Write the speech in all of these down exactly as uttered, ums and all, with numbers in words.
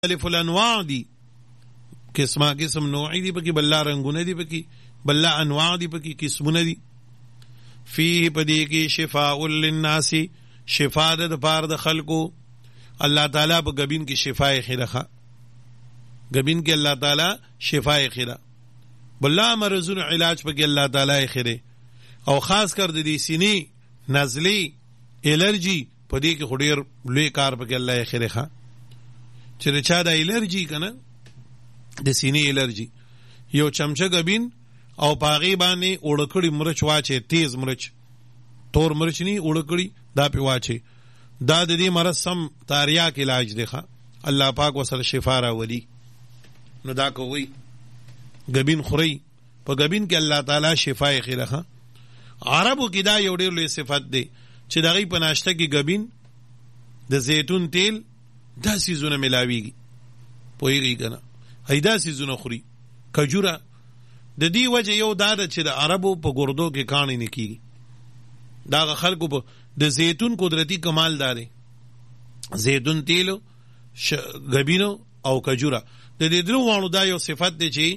مختلف الانواع دي، قسمه قسم نوعی دي پکې، بل رنگونه دي پکې، بل انواع دي پکې، قسمونه دي. فيه پدې کې شفاء للناس، شفاء د پاره د خلقو. الله تعالی په غبین کې شفاء خیره، غبین کې الله تعالی شفاء خیره، بل مرزونه علاج پکې الله تعالی خیره. او خاص کر د دې سینې نزلی الرجی پدې کې خډیر لوی کار پکې الله خیره ښه. چې چا د الرجی کنه د سینې الرجی، یو چمچه غبین او پاغي باندې وړکړی مرچ واچي، تیز مرچ، تور مرچ نه وړکړی، دا په واچي، دا د دې مرض سم تاریاک علاج دی ښه. الله پاک وسره شفا راولي. نو دا کوي غبین خوري، په غبین کې الله تعالی شفای خیره. عربو کې دا یو ډېر لوی صفت دی چې دغه په ناشته کې غبین د زیتون تیل دا سيزونه ملاويږي، پوهیږي کنه، هيدا سيزونه خوري. کجوره د دې وجه یو دا چې د عربو په ګردو کې کانی نه کیږي. دا خلکو په د زیتون قدرتی کمال داري، زیتون تیل، غبینو او کجوره، د دې درو وانو دا یو صفت دی چې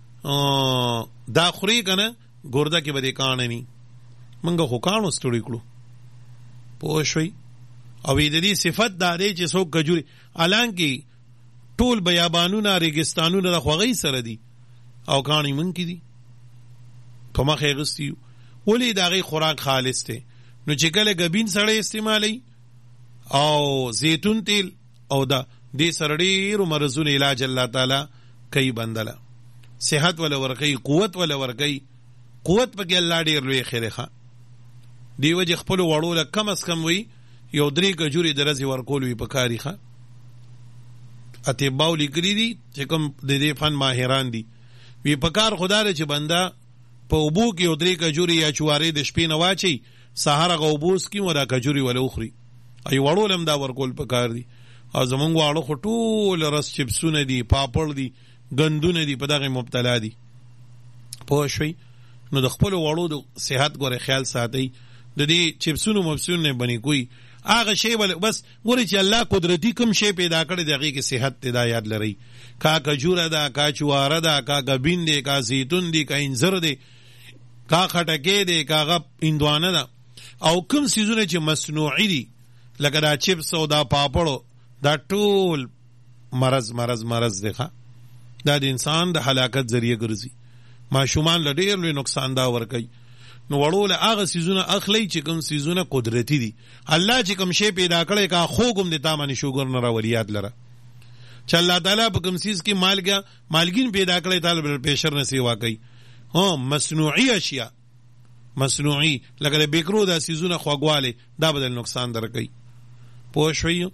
دا خوري کنه ګرده کې به کانی نه منګه خو کانو ستړي کړو، پوه شوي. او د دې صفت دا دی چې څوک کجوري، الانکه ټول بیابانونه ریګستانونه د خوغی سره دي او کانی من کی دي په مخه غستی، ولی دا غي خوراک خالص ته. نو چې کله غبین سره استعمالي او زیتون تیل او دا دې سره ډېر مرزونه علاج الله تعالی کوي، بندله صحت ولا ورکی، قوت ولا ورکی، قوت پکې الله ډېر لوی خیره. دی وجه خپل وړو له کم اس کم وي یو درې کجوري درځي ورکول وي په کاریخه. اته باولي کړی دي چې کوم د دې فن ماهران دي، وی په کار خدای چې بندا په وبو کې یو درې کجوري یا چوارې د شپې نه واچي، سهار غوبوس کې ودا کجوري ولا اخري، ای وړو لم دا ورکول په کار دي. او زمونږ واړو خټول رس چپسونه دي، پاپړ دي، غندونه دي، په دغه مبتلا دي، پوه شوي. نو د خپل وړو د صحت ګوره خیال ساتي، د دې چپسونو مبسون نه بني کوئی هغه شی ول بس ګوري چې الله قدرتی کوم شی پیدا کړی دغه کې صحت ته دا یاد لري. کا کجوره دا، کا چواره دا، کا غبین دی، کا زیتون دی، کا انځر دی، کا خټکې دی، کا غ اندوانه دا، او کوم سيزونه چې مصنوعي دي لکه دا چپس او دا پاپړو، دا ټول مرض مرض مرض دی ښه. دا د انسان د هلاکت ذریعہ ګرځي، ماشومان له ډېر لوی نقصان دا ور کوي. نو وړو له هغه سيزونه اخلي چې کوم سيزونه قدرتي دي. الله چې کوم شی پیدا کړی کا خوګم د تامن شوګر نه راولیات لره، چې الله تعالی په کوم سیز کې مالګه مالګین پیدا کړی طالب پرشر نه سی واقعي ها مصنوعي اشیاء، مصنوعي لکه د بیکرو دا سيزونه خوګواله دا بدل نقصان درکې، پوه شوي.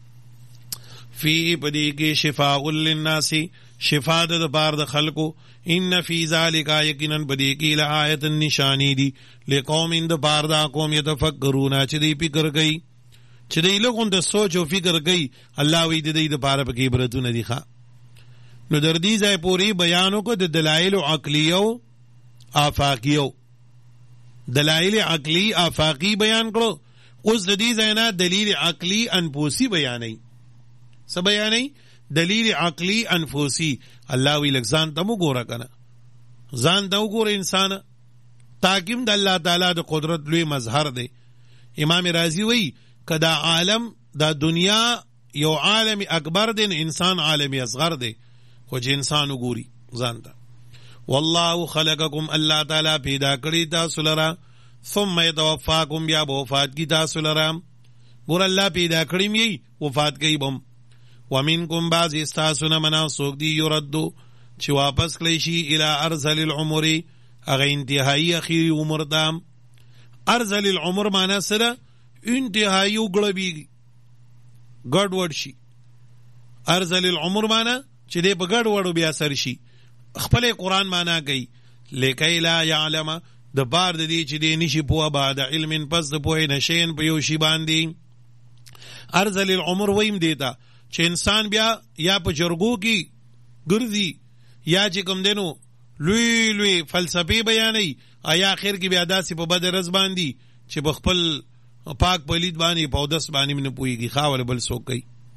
فی پدې کې شفاء للناس، شفاء د بار د خلقو. ان فی ذالک یقینا پدې کې لآیت نشانی دی لقوم اند بار دا قوم یتفکرون چې دی فکر کوي، چې دی لګون د سوچ او فکر کوي. الله وی د دې د بار په کې عبرتونه دي ښا. نو در دې ځای پوری بیانو کو د دلایل عقلیو آفاقیو، دلایل عقلی آفاقی بیان کړو. اوس د دې ځای نه دلیل عقلی انفوسی بیانې، څه بیانې؟ دلیل عقلی انفوسی. الله وی لک ځان ته وګوره کنه، ځان ته وګوره انسان، تاکیم د الله تعالی د قدرت لوی مظهر دی. امام رازی وی کدا عالم دا دنیا یو عالم اکبر دی، انسان عالم اصغر دی، خو چې انسان وګوري ځان ته. والله خلقکم، الله تعالی پیدا کړی تاسو لرا، ثم يتوفاکم، بیا به وفات کی تاسو لرا. ګور الله پیدا کړی می وفات کوي بم. ومنکم بعض استاسون منا سوک دی یردو چې واپس کلی شي الى ارذل العمر، اغه انتهایی اخیری عمر دام. ارذل العمر معنا سره انتهایی وګړبي ګډ وډ شي. ارذل العمر معنا چې دې په ګډ وډو بیا سر شي. خپل قرآن معنا کوي لکای لا یعلم، د بار د دې چې دې نشي پوه بعد علم، پس د پوهې نشین په یو شی باندې. ارذل العمر ویم دیتا چې انسان بیا یا په جرګو کې ګرځي یا چې کوم دینو لوی لوی فلسفي بیانې، یا اخر کې بیا داسې په بد رز باندې چې بخپل پاک پلید باندې په دس باندې نه پويږي خاور بل سو کوي.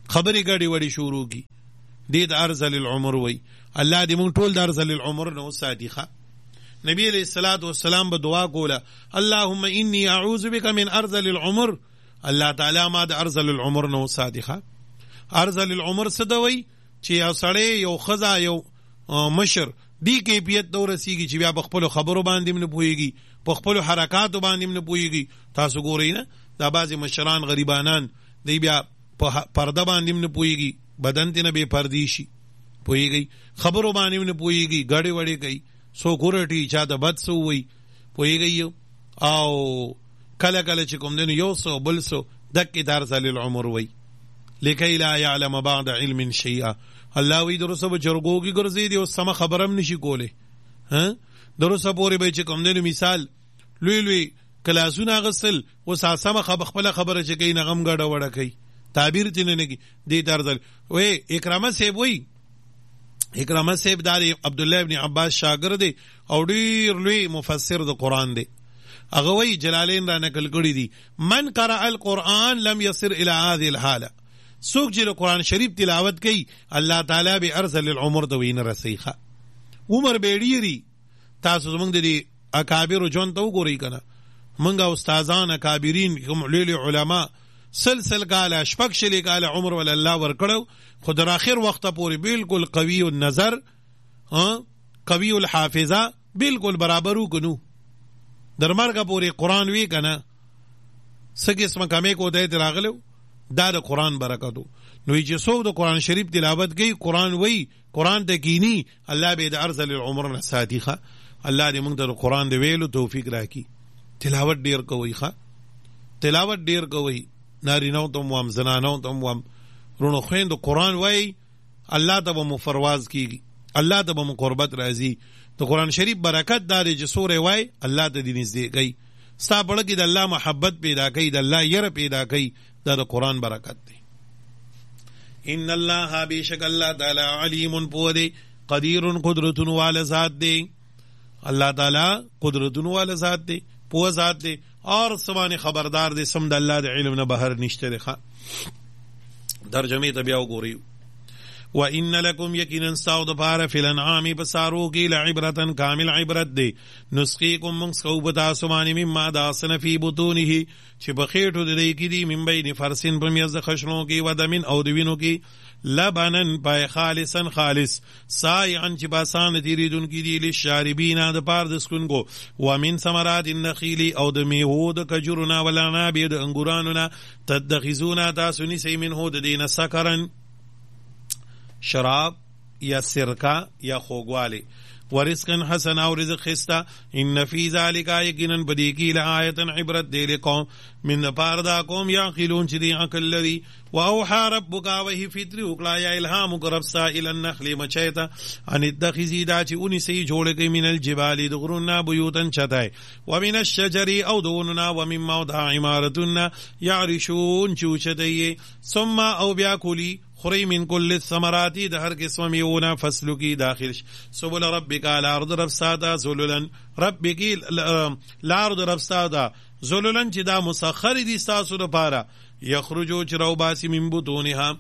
خبرې ګډې وډې شروع کی دې د ارذل العمر وای. الله دې مونږ ټول د ارذل العمر نه وساتي. ښه نبی علیہ الصلوۃ والسلام به دعا کوله اللهم انی اعوذ بک من ارذل العمر، الله تعالی ما د ارذل العمر نه وساتي. ښه ارذل العمر څه دوی چې یو سړی یو خزا یو مشر دی کیفیت دو رسیږي چې بیا په خپل خبرو باندې نه پوهیږي، په خپل حرکاتو باندې نه پوهیږي. تاسو ګورئ نه دا بعضی مشران غریبانان دی بیا په پرده باندې نه پوهیږي، بدن ته نه بے پردی شي، پوهیږي خبرو باندې نه پوهیږي، ګړې وړې کوي، سو کورټي چا د بد سو وي، پوهیږي او کله کله چې کوم دین یو سو بل سو دک دار ذل العمر وي لکي لا يعلم بعد علم شيئا. الله وی درسه به چرګو کی ګرځي دی او سم خبرم نشي کوله. ها درسه پورې به چې کوم دین مثال لوی لوی کلاسونه غسل او ساسمه خپل خبره چې کین غم غړه وړه کوي، تعبیر تینه نه کی دی درځل. وې اکرامه سیب وی اکرامه سیب دار عبد الله ابن عباس شاګرد دی او ډیر لوی مفسر د قران دی. هغه وی جلالین را نقل کړی دی من قرأ القرآن لم يصل الى هذه الحاله، څوک چې قرآن شریف تلاوت کوي الله تعالی به ارسل العمر د وینه رسیخه عمر به ډیری. تاسو زمونږ د اکابر جون ته وګورئ کنه، منګه استادان اکابرین کوم لوی علما سلسل کاله شپږ شلې کاله عمر ول الله ور کړو، خو در اخر وخت پورې بالکل قوی النظر ها قوی الحافظه بالکل برابرو کنو در مرګه پورې قرآن وی کنه سګ اسمه کمې کو دې راغلو دا د قرآن برکتو. نو چې څوک د قرآن شریف تلاوت کوي قرآن وی قرآن ته کینی الله به د ارذل العمر نه ساتيخه. الله دې موږ د قرآن دی ویلو توفیق راکړي. تلاوت ډیر کوي، ښه تلاوت ډیر کوي، نارینو ته مو هم زنانو ته مو هم رونو خويند قرآن وای الله ته مو فرواز کیږي، الله ته مو قربت راځي. د قرآن شریف برکت دا دی چې سورې وای الله ته دې نږدې کوي، ستا په لکه د الله محبت پیدا کوي، د الله یره پیدا کوي، دا د قرآن برکت دی. ان الله بیشک الله تعالی علیم پوه قدیر قدرت والا ذات دی. الله تعالی قدرت والا ذات دی، پوه ذات دی اور سمانه خبردار دی، سم د الله د علم نه بهر نشته ده. ترجمه ته بیا وګورئ وَإِنَّ لَكُمْ يَكِنًا سَوْدَ پار فِي الْأَنْعَامِ بَسَارُو کی لَعِبْرَةً کامل عبرت دے نسقیکم منسکو بتا سمانی مما داسن فی بطونه چھ بخیٹو دے کی دی من بین فرسن پمیز خشنوں کی ودمن او دوینوں کی لبنن پای خالصا خالص سائعن چھ باسان تیریدن کی دی للشاربین د پار دسکن کو ومن ثمرات النخیل او د میوه د کجرنا والعناب د انګوراننا تدخذون تاسنی سی من هود دین سکرن شراب یا سرکا یا خوگوالی ورزقن حسن او رزق خستا ان فی ذالک یقینا بدی کی لآیت عبرت دے لقوم من پاردا قوم یعقلون چدی عقل لری و اوحى ربک وہی فطری اکلا یا الہام کرب سائل النخل مچیتا ان اتخذی دا چی انی سی جوڑ گئی من الجبال دغرنا بیوتن چتائے ومن الشجر او دوننا ومن موضع عمارتنا یعرشون چوچتئیے ثم او بیاکولی خری من کل الثمراتی ده هر قسم میونا فصلو کی داخل سبل ربک الارض رب سادا ذللا ربکی الارض رب سادا ذللا چې دا مسخر دي تاسو لپاره یخرجو چرو باسی من بطونها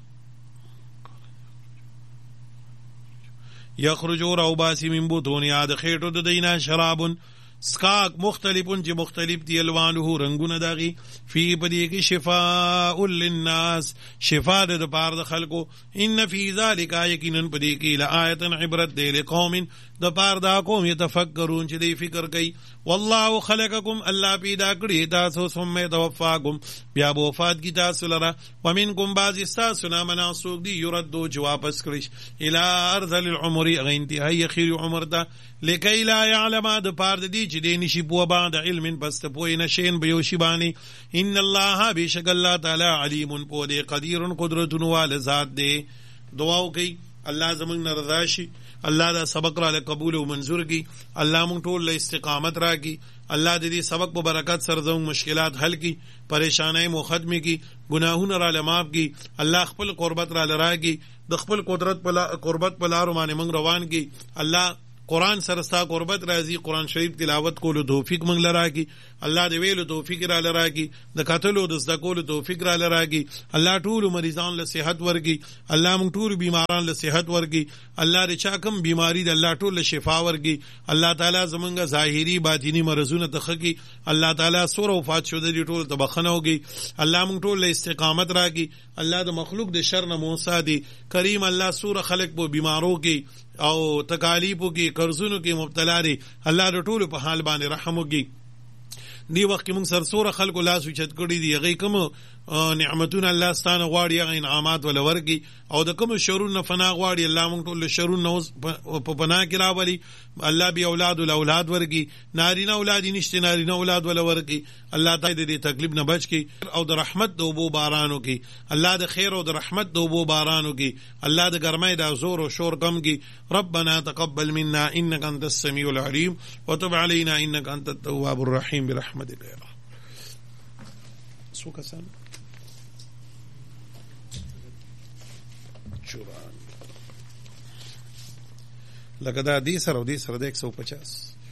یخرجو رو باسی من بطونها د خېټو د دینا شرابن سکاک مختلفون چې مختلف دی الوانه رنگونه داغي فی پدې کې شفاء للناس شفاء د پاره د خلکو ان فی ذلک یقینا پدې کې لآیت عبرت دی لقوم د پاره دا قوم یتفکرون چې دی فکر کوي والله خلقکم الله پیدا کړی تاسو ثم توفاکم بیا به وفات کی تاسو لره ومنکم بعض تاسو نه مناسوک دی یردو چې واپس کړی الی ارذل العمر غینتهای خیر عمر ته لکی لا یعلم د پاره دی چې دی نشي په بعد علم پس ته پوی نشین به یو شی باندې ان الله بیشک الله تعالی علیم په دی قدیر قدرت وال ذات دی. دعا کوي الله زمونږ رضا شي، الله دا سبق را قبول او منظور کی، الله مونږ ټول له استقامت را کی، الله دې سبق په برکت سره زموږ مشکلات حل کی، پریشانای مو ختم کی، گناهونه را لماف کی، الله خپل قربت را لرا کی، د خپل قدرت په قربت په لار باندې مونږ روان کی. الله قرآن سره ستا قربت راځي، قرآن شریف تلاوت کولو توفیق مونږ لرا کی. الله دې ویلو توفیق را لراږي د کتلو د زده کولو توفیق را لراږي الله ټول مریضان له صحت ورګي الله موږ ټول بیماران له صحت ورګي الله دې چا کوم بیماری د الله ټول له شفا ورګي الله تعالی زمونږ ظاهري باطینی مرزونه تخکي الله تعالی سور وفات شو دې ټول ته بخنه وږي الله موږ ټول له استقامت راږي الله د مخلوق د شر نه موسی دی کریم الله سور خلق په بیمارو کې او تکالیفو کې قرضونو کې مبتلا دي الله د ټول په حال باندې رحم وکړي دی وخت موږ سرسوره خلکو لاس وچت کړی دی هغه کوم نعمتونه الله ستانه غواړي هغه انعامات ول ورګي او د کوم شرونو فنا غواړي الله موږ ټول شرونو په پناه کې راولي الله بي اولاد ول اولاد ورګي نارینه اولاد نشته نارینه اولاد ول ورګي الله تعالی دې تکلیف نه بچ کی او د رحمت د وبو بارانو کې الله د خیر او د رحمت د وبو بارانو کې الله د ګرمۍ د زور او شور کم کی ربنا تقبل منا انك انت السميع العليم وتب علينا انك انت التواب الرحيم برحمتك يا رب سو کسان لکه دا دی سره او دی سره د ایک سو پچاس